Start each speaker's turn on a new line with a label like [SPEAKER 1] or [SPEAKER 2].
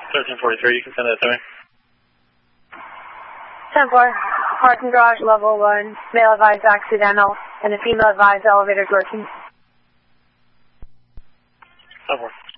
[SPEAKER 1] 1343, you can send that to me.
[SPEAKER 2] 10-4, parking garage level 1, male advised accidental, and the female advised elevator's working.
[SPEAKER 1] 10-4.